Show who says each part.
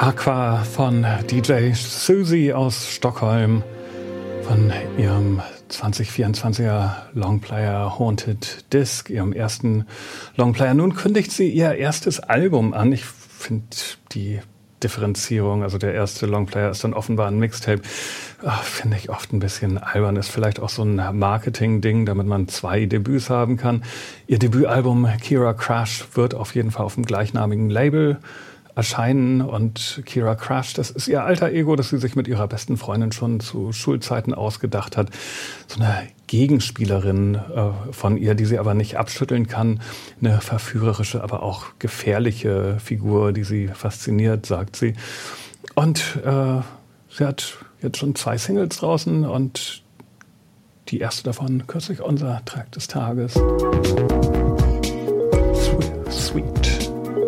Speaker 1: Aqua von DJ Susie aus Stockholm von ihrem 2024er Longplayer Haunted Disc, ihrem ersten Longplayer. Nun kündigt sie ihr erstes Album an. Ich finde die Differenzierung, also der erste Longplayer ist dann offenbar ein Mixtape, finde ich oft ein bisschen albern. Ist vielleicht auch so ein Marketing-Ding, damit man 2 Debüts haben kann. Ihr Debütalbum Kira Crush wird auf jeden Fall auf dem gleichnamigen Label erscheinen, und Kira Crush, das ist ihr alter Ego, das sie sich mit ihrer besten Freundin schon zu Schulzeiten ausgedacht hat. So eine Gegenspielerin von ihr, die sie aber nicht abschütteln kann. Eine verführerische, aber auch gefährliche Figur, die sie fasziniert, sagt sie. Und sie hat jetzt schon 2 Singles draußen, und die erste davon kürzlich unser Track des Tages.